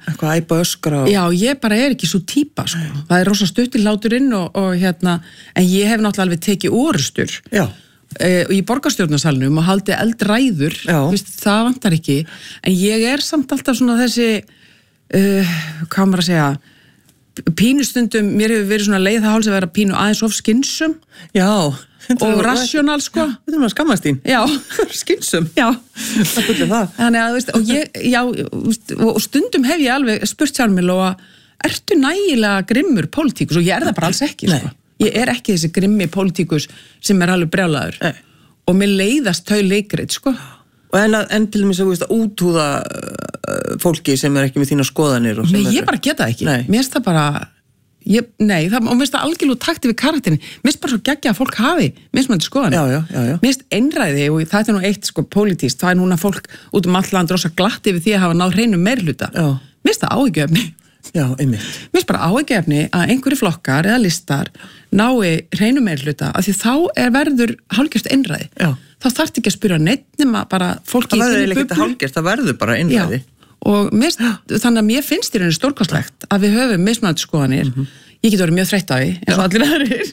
Eitthvað æpa öskra Já, ég bara ekki svo típa, sko. Það rosa stutt í hláturinn og en ég hef náttúrulega alveg tekið orustur. Já. Í borgarstjórnarsalnum og haldi eldræður, það vantar ekki. En ég samt alltaf svona þessi, hvað maður að segja, pínustundum, mér hefur verið svona leið það háls að vera pínu aðeins of skynsum. Já. Og rassjónal, sko. Þetta maður skammast þín. Já. Skynsum. Já. Það byrði það. Þannig að, og stundum hef ég alveg spurt sjálf mig og ertu nægilega grimmur pólitíkus og ég það bara alls ekki, sko. Ég ekki þessi grimmi pólitíkus sem alveg brjálaður. Nei. Og mér leiðast þau leikrit, sko. Og en til dæmis að útúða fólki sem ekki með þína skoðanir og Nei, ég bara geta það ekki. Nei. Mér finnst það bara og mér finnst það algjörlega takti við karakterin. Mér finnst bara svo geggja að fólk hafi mismunandi skoðanir. Já. Mér finnst einræði og það nú eitt sko pólitískt, það núna fólk út allt land rosa glatt yfir því að hafa náð hreinu meirhluta. Mér finnst það áhyggjuefni. Já, einmitt. Mér finnst bara áhyggjuefni að einhverju flokkar eða listar nái hreinu meirhluta af því þá verður hálfgjört einræði. Já. Þá þarftu ekki að spyrja neitt nema bara fólki það verður ekki hálfgjört, það verður bara einræði. Og þannig að mér finnst í rauninni stórkostlegt að við höfum mismunandi skoðanir. Ég get verið mjög þreytt á því, eins og allir aðrir.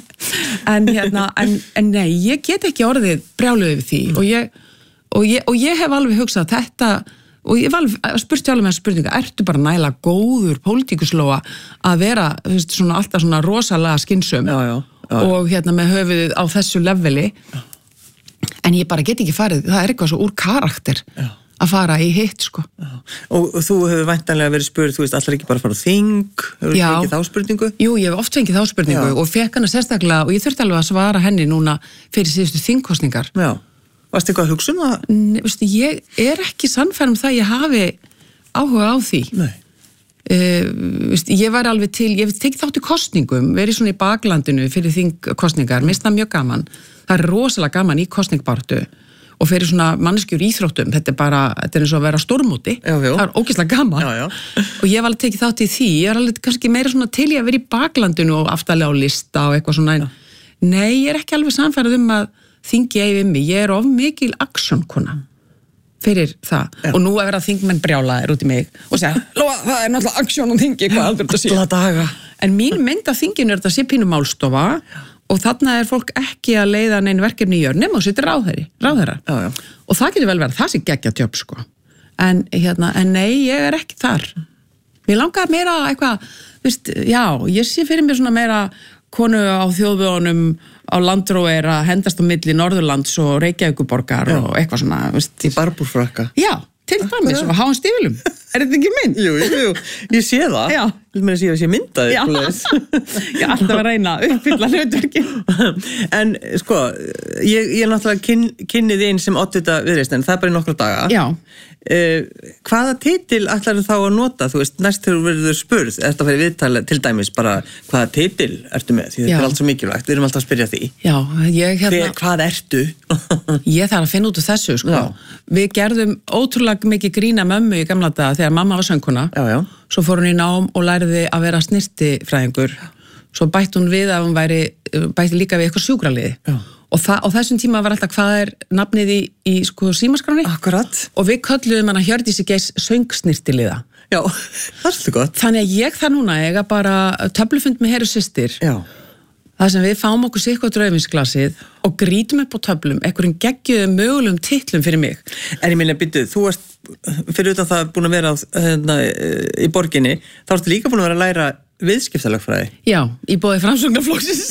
en nei, ég get ekki orðið brjáluð yfir því og ég hef alveg hugsað þetta og ég hef alveg spurt sjálf með spurninga, ertu bara nægilega góður pólitíkuslóa að vera svona, alltaf svona rosalega skynsum og með höfuðið á þessu leveli en ég bara get ekki farið, það eitthvað svo úr karakter að fara í hitt, sko. Já. Og þú hefur væntanlega verið spurð, þú allar ekki bara að fara á þing, hefur þú fengið þá spurningu? Jú, ég hef oft fengið þá spurningu og fekk hana sérstaklega og ég þurfti alveg að svara henni núna fyrir síðustu þingkosningar. Já. Varstu eitthvað að hugsa um það? Nei, veistu, ég ekki sannfærð það ég hafi áhuga á því. Nei. Ég var alveg til, ég hef tekið þátt í kosningum, verið svona í baklandinu fyrir þingkosningar, mér finnst það mjög gaman. Það rosalega gaman í kosningbaráttu og fyrir svona manneskjur íþróttum, þetta eins og að vera stórmóti, það ógeðslega gaman og ég var alveg tekið þátt í því, ég alveg kannski meira svona til ég að vera í baklandinu og aftarlega á lista og eitthvað svona, nei, ég ekki alveg sannfærð að þingi eigi við mig, ég of mikil aksjónkona fyrir það og nú að vera þingmenn brjálaðir út í mig og segja, Lóa, það náttúrulega aksjón og þingi, hvað heldur þetta sé? Alla daga. En mín mynd af þinginu þetta sé pínu málstofa og þarna fólk ekki að leiða neinn verkefni í jörn nema og sittir ráðherra. Og það getur vel verið, það sé geggja tjöp, sko. En nei, ég ekki þar. Mér langar meira eitthvað, ég sé fyrir mér svona meira konu á þjóðvögunum á landrói að hendast á milli Norðurlands og Reykjavíkurborgar og eitthvað svona, í barbúrfrakka. Já, til dæmis og háum stífilum. Þetta ekki mynd? Jú, ég sé það. Já. Ég meina að ég sé myndaði. Já, ég alltaf að reyna að uppfylla hlutverkin. En sko, ég náttúrulega kynnið einn sem oddvita Viðreisnar, það bara í nokkra daga. Já. Hvaða titil ætlarðu þá að nota? Þú veist, næst þegar þú verður spurð, eftir að fara í viðtali til dæmis bara, hvaða titil ertu með? Því þetta allt svo mikilvægt, við erum alltaf að spyrja því. Já, hvað ertu? Ég þarf að finna út úr þessu, sko. Já. Við gerðum ótrúlega mikið grína mömmu í gamla daga þegar mamma var söngkona. Já. Svo fór hún í nám og læriði að vera snyrtifræðingur. Svo bætti hún við að hún bætti líka við eitthvað sjúkraliði. Já. Og á þessum tíma var alltaf hvað nafnið í sko símaskráni. Akkurat. Og við kölluðum hana Hjördísi Geirs söngsnirtiliða. Já, það svolítið gott. Þannig að ég það núna eiga bara töflufund með Heru systir. Já. Það sem við fáum okkur sikkert rauðvínsglasið og grítum upp á töflum einhverjum geggjuðum mögulegum titlum fyrir mig. En ég meina, þú varst fyrir utan það búin að vera í borginni, þá ertu líka búin að vera að læra viðskiptalögfræði. Já, í boði Framsóknarflokksins.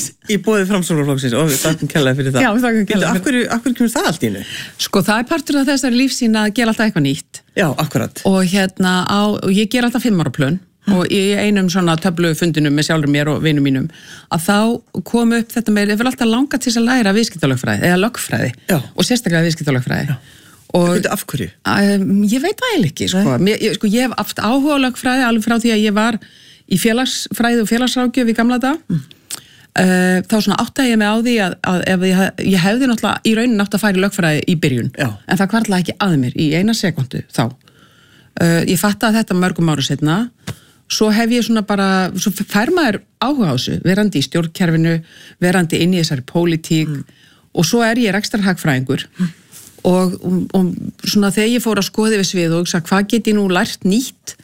Og við þakkum kærlega fyrir það. Já, við þakkum kærlega fyrir það. Af hverju kemur það allt í einu? Sko, það partur af þessari lífsýn að gera alltaf eitthvað nýtt. Já, akkurat. Og og ég ger alltaf 5 ára plön og í einum svona töflufundinum með sjálfur mér og vinum mínum að þá kom upp þetta með, ég vil alltaf langa til að læra viðskiptalögfræði eða lögfræði og sérstaklega viðskiptalögfræði. Og af hverju? Ég veit það eiginlega ekki, sko. Ég hef haft áhuga á lögfræði alveg frá því að ég var í félagsfræði og félagsráðgjöf í gamla dag. Þá svona áttaði ég mig á því að ef ég hefði náttúrulega í raunin átt að fara í lögfræði í byrjun, en það hvarflaði ekki að mér í 1 sekúndu þá. Ég fattaði þetta mörgum árum seinna, svo hef ég svona bara, svo fær maður áhuga á þessu, verandi í stjórnkerfinu, verandi inn í þessari pólitík og svo ég rekstrarhagfræðingur og svona þegar ég fór að skoða við svið og hugsa hvað get ég nú lært nýtt